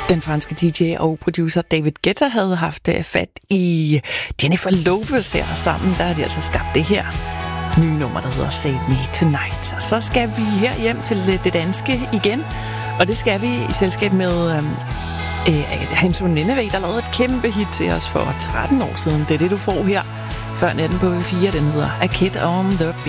Den franske DJ og producer David Guetta havde haft fat i Jennifer Lopez her sammen. Der har de altså skabt det her nye nummer, der hedder Save Me Tonight. Og så skal vi her hjem til det danske igen. Og det skal vi i selskab med Hans Nineveh, der lavede et kæmpe hit til os for 13 år siden. Det er det, du får her før natten på V4. Den hedder A Kid on the Beat.